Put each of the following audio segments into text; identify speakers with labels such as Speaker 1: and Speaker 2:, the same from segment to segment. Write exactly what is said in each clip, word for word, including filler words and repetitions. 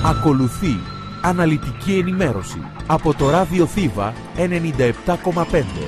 Speaker 1: Ακολουθεί αναλυτική ενημέρωση από το Ράδιο Θήβα ενενήντα επτά κόμμα πέντε.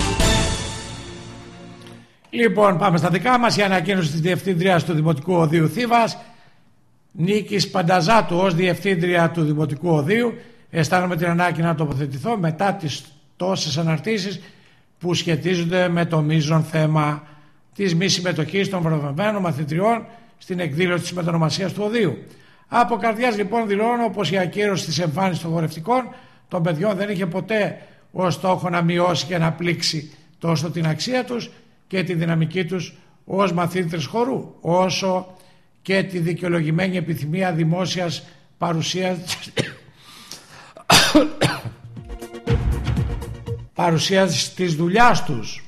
Speaker 2: Λοιπόν, πάμε στα δικά μας. Η ανακοίνωση της Διευθύντριας του Δημοτικού Οδείου Θήβας, Νίκης Πανταζάτου, ως Διευθύντρια του Δημοτικού Οδείου. Αισθάνομαι την ανάγκη να τοποθετηθώ μετά τις τόσες αναρτήσεις που σχετίζονται με το μείζον θέμα της μη συμμετοχής των βραβευμένων μαθητριών στην εκδήλωση της μετονομασίας του Οδείου. Από καρδιάς λοιπόν δηλώνω πως η ακύρωση της εμφάνισης των χορευτικών των παιδιών δεν είχε ποτέ ως στόχο να μειώσει και να πλήξει τόσο την αξία τους και τη δυναμική τους ως μαθήτρες χορού, όσο και τη δικαιολογημένη επιθυμία δημόσιας παρουσίας παρουσίας της δουλειάς τους,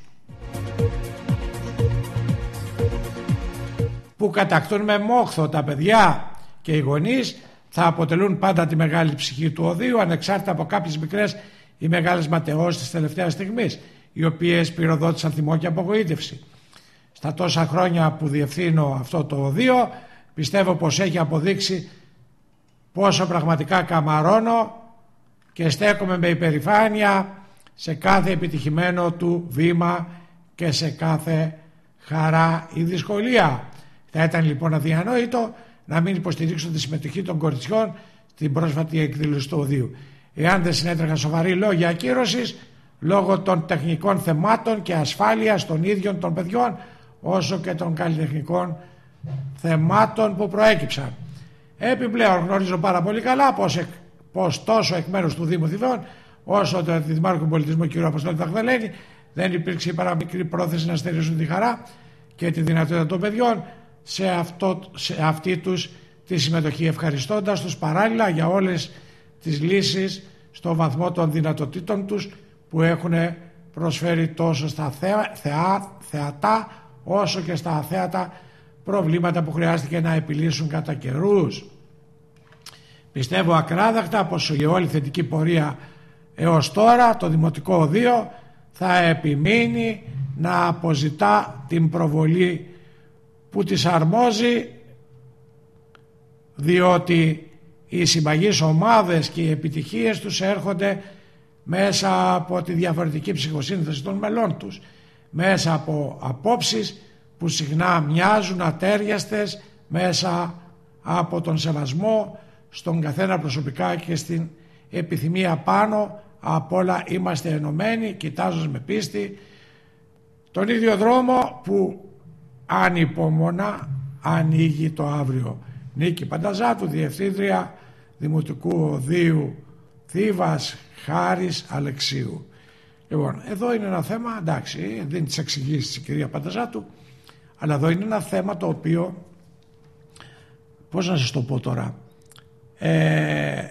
Speaker 2: που κατακτούν με μόχθο τα παιδιά και οι γονείς. Θα αποτελούν πάντα τη μεγάλη ψυχή του Οδείου, ανεξάρτητα από κάποιες μικρές ή μεγάλες ματαιώσεις της τελευταίας στιγμής, οι οποίες πυροδότησαν θυμό και απογοήτευση. Στα τόσα χρόνια που διευθύνω αυτό το Οδείο, πιστεύω πως έχει αποδείξει πόσο πραγματικά καμαρώνω και στέκομαι με υπερηφάνεια σε κάθε επιτυχημένο του βήμα και σε κάθε χαρά ή δυσκολία. Θα ήταν λοιπόν αδιανόητο να μην υποστηρίξω τη συμμετοχή των κοριτσιών στην πρόσφατη εκδήλωση του Οδείου, εάν δεν συνέτρεχαν σοβαροί λόγοι ακύρωσης λόγω των τεχνικών θεμάτων και ασφάλειας των ίδιων των παιδιών, όσο και των καλλιτεχνικών θεμάτων που προέκυψαν. Επιπλέον γνωρίζω πάρα πολύ καλά πως, εκ, πως τόσο εκ μέρους του Δήμου Θηβών όσο το Δημάρχου Πολιτισμού κ. Αποστόλη Ταγδαλένη δεν υπήρξε η παραμικρή πρόθεση να στερήσουν τη χαρά και τη δυνατότητα των παιδιών σε, αυτό, σε αυτή τους τη συμμετοχή, ευχαριστώντας τους παράλληλα για όλες τις λύσεις στο βαθμό των δυνατοτήτων τους που έχουν προσφέρει τόσο στα θεα, θεα, θεατά όσο και στα αθέατα προβλήματα που χρειάστηκε να επιλύσουν κατά καιρούς. Πιστεύω ακράδακτα πως η όλη θετική πορεία έως τώρα το Δημοτικό Οδείο θα επιμείνει να αποζητά την προβολή που της αρμόζει, διότι οι συμπαγείς ομάδες και οι επιτυχίες τους έρχονται μέσα από τη διαφορετική ψυχοσύνθεση των μελών τους, μέσα από απόψεις που συχνά μοιάζουν ατέριαστες, μέσα από τον σεβασμό στον καθένα προσωπικά και στην επιθυμία πάνω απ' όλα είμαστε ενωμένοι, κοιτάζοντας με πίστη τον ίδιο δρόμο που ανυπομονά ανοίγει το αύριο. Νίκη Πανταζάτου, Διευθύντρια Δημοτικού Οδείου Θήβας Χάρης Αλεξίου. Λοιπόν, εδώ είναι ένα θέμα, εντάξει, δεν τις εξηγήσει η κυρία Πανταζάτου, αλλά εδώ είναι ένα θέμα το οποίο, πώς να σας το πω τώρα, ε,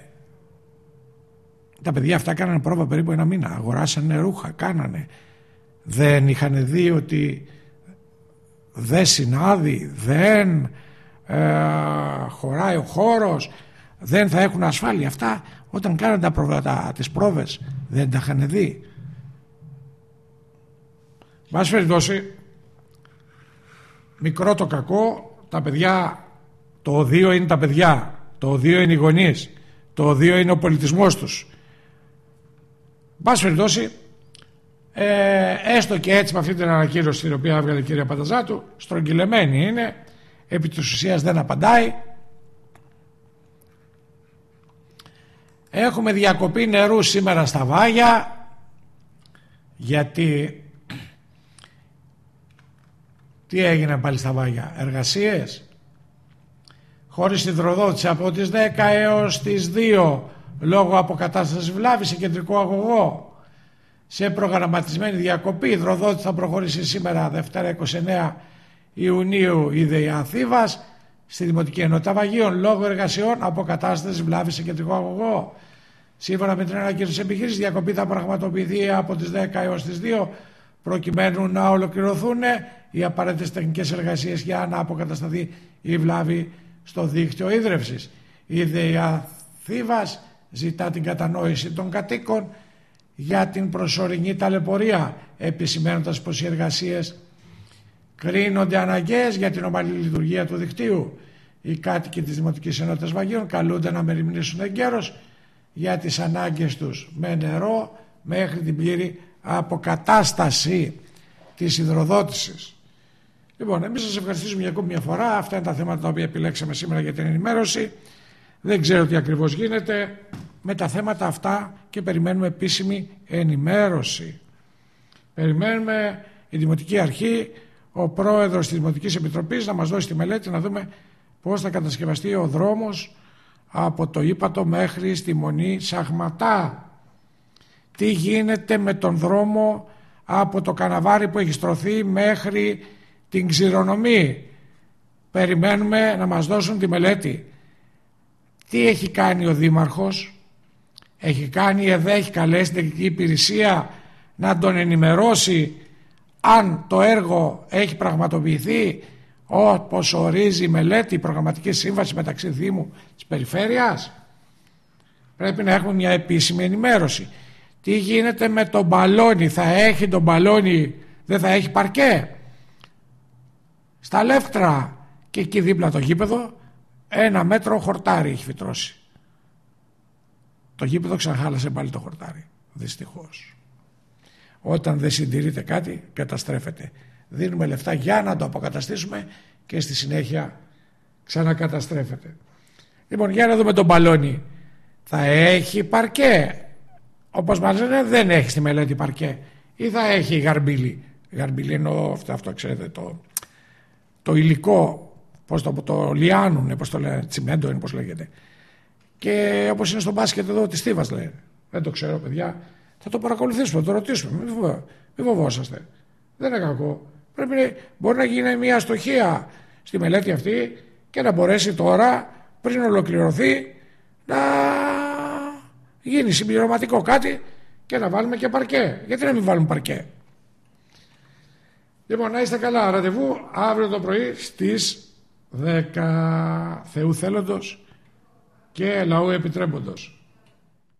Speaker 2: τα παιδιά αυτά κάνανε πρόβα περίπου ένα μήνα, αγοράσανε ρούχα, κάνανε, δεν είχαν δει ότι δεν συνάδει, δεν ε, χωράει ο χώρος, δεν θα έχουν ασφάλεια. Αυτά όταν κάνανε τα πρόβα, τα, τις πρόβες δεν τα είχαν δει. Μας φέρει δώσει μικρό το κακό, τα παιδιά, το Οδείο είναι τα παιδιά, το Οδείο είναι οι γονείς, το Οδείο είναι ο πολιτισμός τους. Μας φέρει δώσει ε, έστω και έτσι με αυτή την ανακοίνωση την οποία έβγαλε η κυρία Πανταζάτου, στρογγυλεμένη είναι, επί της ουσίας δεν απαντάει. Έχουμε διακοπή νερού σήμερα στα Βάγια, γιατί τι έγινε πάλι στα Βάγια, εργασίες, χωρίς υδροδότηση από τις δέκα έως τις δύο λόγω αποκατάστασης βλάβης σε κεντρικό αγωγό. Σε προγραμματισμένη διακοπή η υδροδότηση θα προχωρήσει σήμερα Δευτέρα είκοσι εννέα Ιουνίου η ΔΕΙΑ Θήβας στη Δημοτική Ενότητα Βαγίων λόγω εργασιών αποκατάστασης βλάβης σε κεντρικό αγωγό. Σύμφωνα με την ανακοίνωση της επιχείρησης, η διακοπή θα πραγματοποιηθεί από τις δέκα έως τις δύο προκειμένου να ολοκληρωθούν οι απαραίτητες τεχνικές εργασίες για να αποκατασταθεί η βλάβη στο δίκτυο ίδρευσης. Η ΔΕΙΑ Θήβας ζητά την κατανόηση των κατοίκων για την προσωρινή ταλαιπωρία, επισημαίνοντας πως οι εργασίες κρίνονται αναγκαίες για την ομαλή λειτουργία του δικτύου. οι κάτοικοι της Δημοτικής Ενότητας Βαγίων καλούνται να μεριμνήσουν εγκαίρως για τις ανάγκες τους με νερό μέχρι την πλήρη αποκατάσταση της υδροδότησης. Λοιπόν, εμείς σας ευχαριστήσουμε για ακόμη μια φορά. Αυτά είναι τα θέματα τα οποία επιλέξαμε σήμερα για την ενημέρωση. Δεν ξέρω τι ακριβώς γίνεται με τα θέματα αυτά και περιμένουμε επίσημη ενημέρωση. Περιμένουμε η Δημοτική Αρχή, ο πρόεδρος της Δημοτικής Επιτροπής να μας δώσει τη μελέτη, να δούμε πώς θα κατασκευαστεί ο δρόμος από το Ύπατο μέχρι στη Μονή Σαγματά. Τι γίνεται με τον δρόμο από το Καναβάρι που έχει στρωθεί μέχρι την Ξηρονομή. Περιμένουμε να μας δώσουν τη μελέτη. Τι έχει κάνει ο Δήμαρχος? Έχει κάνει ΕΔΕ, έχει καλέσει την τεχνική υπηρεσία να τον ενημερώσει αν το έργο έχει πραγματοποιηθεί όπως ορίζει η μελέτη, η προγραμματική σύμβαση μεταξύ Δήμου της Περιφέρειας. Πρέπει να έχουμε μια επίσημη ενημέρωση. Τι γίνεται με τον μπαλόνι? Θα έχει τον μπαλόνι, δεν θα έχει παρκέ? Στα Λεύκτρα και εκεί δίπλα το γήπεδο ένα μέτρο χορτάρι έχει φυτρώσει. Το γήπεδο ξαναχάλασε πάλι το χορτάρι, δυστυχώς. Όταν δεν συντηρείται κάτι καταστρέφεται. Δίνουμε λεφτά για να το αποκαταστήσουμε και στη συνέχεια ξανακαταστρέφεται. Λοιπόν, για να δούμε τον μπαλόνι. Θα έχει παρκέ? Όπως μας λένε δεν έχει στη μελέτη παρκέ. Ή θα έχει γαρμπίλι? Γαρμπίλι εννοώ αυτό, αυτό ξέρετε, το, το υλικό, πώς το, το λιάνουνε, πώς το λένε, τσιμέντο είναι, πώς λέγεται. Και όπως είναι στο μπάσκετ εδώ της Θήβας λένε. Δεν το ξέρω, παιδιά. Θα το παρακολουθήσουμε, θα το ρωτήσουμε. Μην, φοβά, μην φοβόσαστε. Δεν είναι κακό. Πρέπει, μπορεί να γίνει μια αστοχία στη μελέτη αυτή και να μπορέσει τώρα, πριν ολοκληρωθεί, να γίνει συμπληρωματικό κάτι και να βάλουμε και παρκέ. Γιατί να μην βάλουμε παρκέ? Λοιπόν, να είστε καλά. Ραντεβού αύριο το πρωί στις δέκα, Θεού θέλοντος και λαού επιτρέποντος.